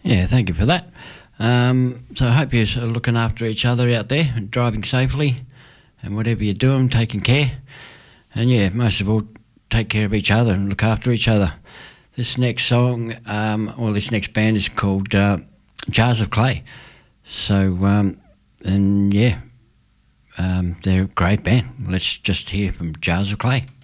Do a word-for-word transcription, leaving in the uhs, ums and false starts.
Yeah, thank you for that. Um, so I hope you're sort of looking after each other out there and driving safely, and whatever you're doing, taking care. And yeah, most of all, take care of each other and look after each other. This next song, um, or this next band is called uh, Jars of Clay. So, um, and yeah, um, they're a great band. Let's just hear from Jars of Clay.